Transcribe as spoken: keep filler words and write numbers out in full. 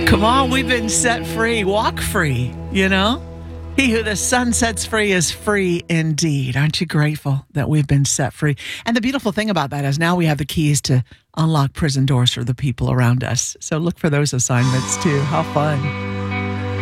Come on, we've been set free. Walk free, you know? He who the sun sets free is free indeed. Aren't you grateful that we've been set free? And the beautiful thing about that is now we have the keys to unlock prison doors for the people around us. So look for those assignments too. How fun.